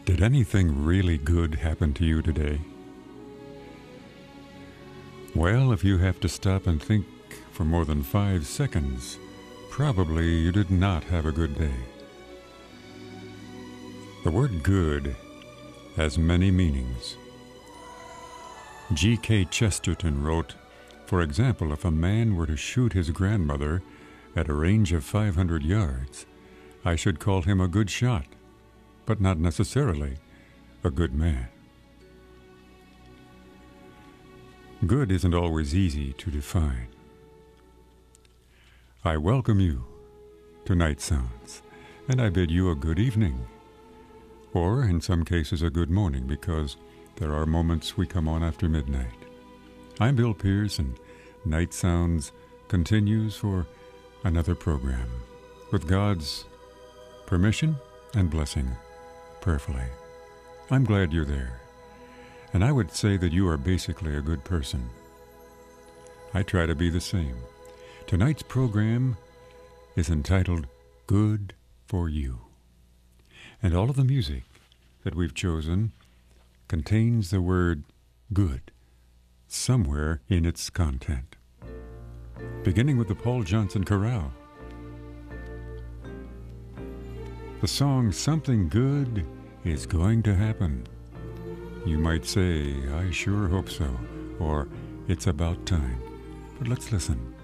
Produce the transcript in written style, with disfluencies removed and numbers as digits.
Did anything really good happen to you today? Well, if you have to stop and think for more than 5 seconds, probably you did not have a good day. The word good has many meanings. G.K. Chesterton wrote, for example, if a man were to shoot his grandmother at a range of 500 yards, I should call him a good shot, but not necessarily a good man. Good isn't always easy to define. I welcome you to Night Sounds, and I bid you a good evening, or in some cases a good morning, because there are moments we come on after midnight. I'm Bill Pierce, and Night Sounds continues for another program, with God's permission and blessing, prayerfully. I'm glad you're there, and I would say that you are basically a good person. I try to be the same. Tonight's program is entitled Good for You, and all of the music that we've chosen contains the word good somewhere in its content. Beginning with the Paul Johnson Chorale. The song Something Good is Going to Happen. You might say, I sure hope so, or it's about time. But let's listen.